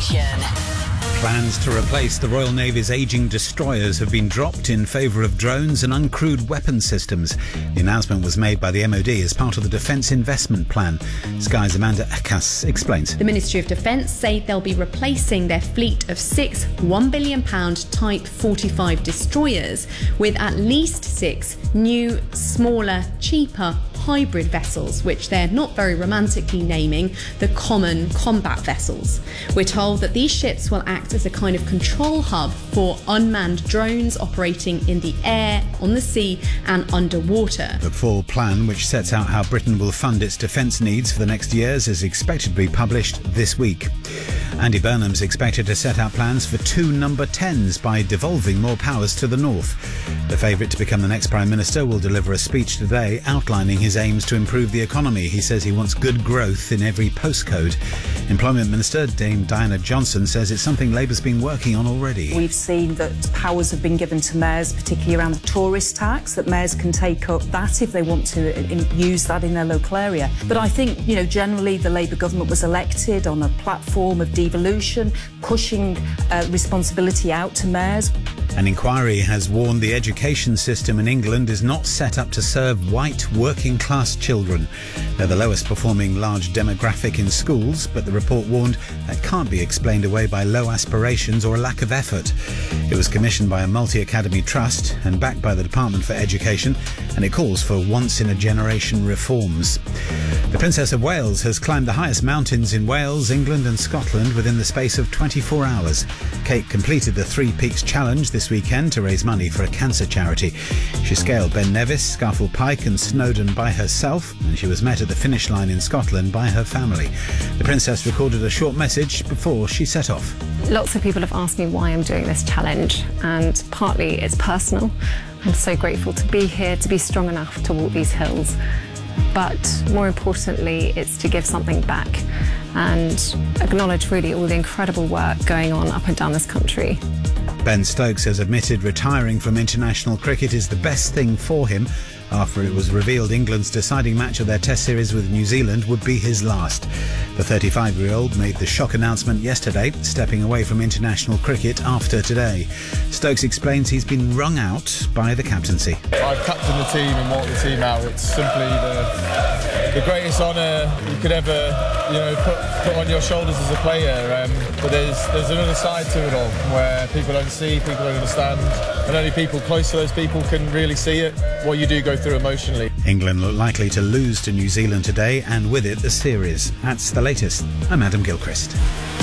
station. Plans to replace the Royal Navy's ageing destroyers have been dropped in favour of drones and uncrewed weapons systems. The announcement was made by the MOD as part of the Defence Investment Plan. Sky's Amanda Akas explains. The Ministry of Defence say they'll be replacing their fleet of 6 £1 billion Type 45 destroyers with at least 6 new, smaller, cheaper hybrid vessels, which they're not very romantically naming the Common Combat Vessels. We're told that these ships will act as a kind of control hub for unmanned drones operating in the air, on the sea and underwater. The full plan, which sets out how Britain will fund its defence needs for the next years, is expected to be published this week. Andy Burnham's expected to set out plans for 2 number 10s by devolving more powers to the north. The favourite to become the next Prime Minister will deliver a speech today outlining his aims to improve the economy. He says he wants good growth in every postcode. Employment Minister Dame Diana Johnson says it's something Labour's been working on already. We've seen that powers have been given to mayors, particularly around the tourist tax, that mayors can take up that if they want to use that in their local area. But I think, generally the Labour government was elected on a platform of devolution, pushing responsibility out to mayors. An inquiry has warned the education system in England is not set up to serve white working-class children. They're the lowest performing large demographic in schools, but the report warned that can't be explained away by low aspirations or a lack of effort. It was commissioned by a multi-academy trust and backed by the Department for Education, and it calls for once-in-a-generation reforms. The Princess of Wales has climbed the highest mountains in Wales, England and Scotland within the space of 24 hours. Kate completed the Three Peaks Challenge this weekend to raise money for a cancer charity. She scaled Ben Nevis, Scafell Pike and Snowdon by herself, and she was met at the finish line in Scotland by her family. The Princess recorded a short message before she set off. Lots of people have asked me why I'm doing this challenge, and partly it's personal. I'm so grateful to be here, to be strong enough to walk these hills. But more importantly, it's to give something back and acknowledge really all the incredible work going on up and down this country. Ben Stokes has admitted retiring from international cricket is the best thing for him after it was revealed England's deciding match of their Test series with New Zealand would be his last. The 35-year-old made the shock announcement yesterday, stepping away from international cricket after today. Stokes explains he's been wrung out by the captaincy. I've captained the team and walked the team out. It's simply the greatest honour you could ever, put on your shoulders as a player. But there's another side to it all where people don't see, people don't understand, and only people close to those people can really see it, what you do go through emotionally. England look likely to lose to New Zealand today, and with it the series. That's the latest. I'm Adam Gilchrist.